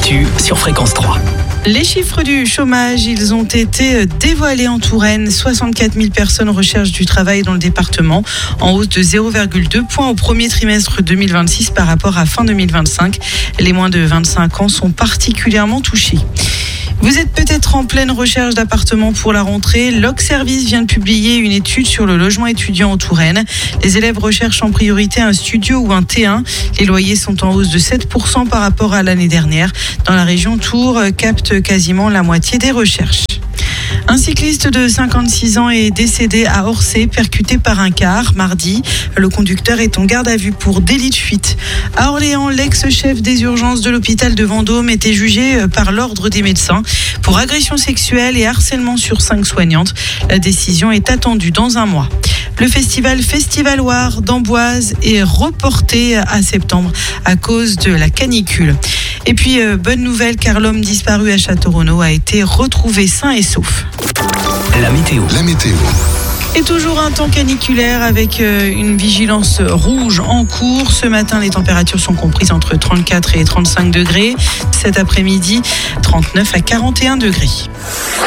l'actu sur Fréquence 3. Les chiffres du chômage, ils ont été dévoilés en Touraine. 64 000 personnes recherchent du travail dans le département, en hausse de 0,2 points au premier trimestre 2026 par rapport à fin 2025. Les moins de 25 ans sont particulièrement touchés. Vous êtes peut-être en pleine recherche d'appartements pour la rentrée. L'Ocservice vient de publier une étude sur le logement étudiant en Touraine. Les élèves recherchent en priorité un studio ou un T1. Les loyers sont en hausse de 7% par rapport à l'année dernière. Dans la région, Tours capte quasiment la moitié des recherches. Un cycliste de 56 ans est décédé à Orsay, percuté par un car mardi. Le conducteur est en garde à vue pour délit de fuite. À Orléans, l'ex-chef des urgences de l'hôpital de Vendôme était jugé par l'ordre des médecins pour agression sexuelle et harcèlement sur 5 soignantes. La décision est attendue dans un mois. Le Festival Loire d'Amboise est reporté à septembre à cause de la canicule. Et puis, bonne nouvelle, car l'homme disparu à Château-Renaud a été retrouvé sain et sauf. La météo. Et toujours un temps caniculaire avec une vigilance rouge en cours. Ce matin, les températures sont comprises entre 34 et 35 degrés. Cet après-midi, 39 à 41 degrés.